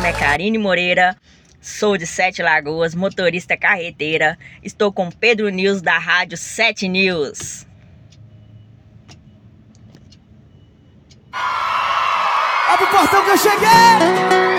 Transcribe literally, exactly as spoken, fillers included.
é Karine Moreira, sou de Sete Lagoas, motorista carreteira. Estou com Pedro News da Rádio Sete News. Abre o portão que eu cheguei!